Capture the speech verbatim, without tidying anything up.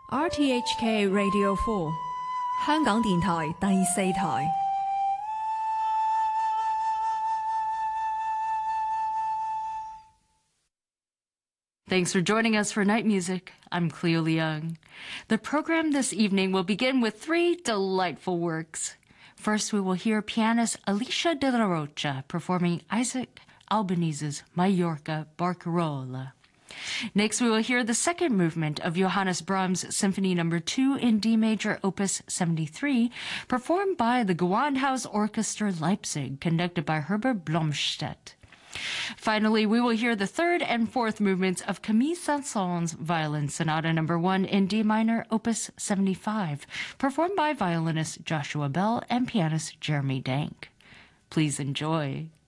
R T H K Radio four 香港電台第四台。 Thanks for joining us for Night Music. I'm Cleo Leung. The program this evening will begin with three delightful works. First, we will hear pianist Alicia de la Rocha performing Isaac Albanese's Mallorca Barcarola. Next, we will hear the second movement of Johannes Brahms' Symphony Number two in D major, Opus seventy-three, performed by the Gewandhaus Orchestra Leipzig, conducted by Herbert Blomstedt. Finally, we will hear the third and fourth movements of Camille Saint-Saëns' Violin Sonata Number one in D minor, Opus seventy-five, performed by violinist Joshua Bell and pianist Jeremy Dank. Please enjoy.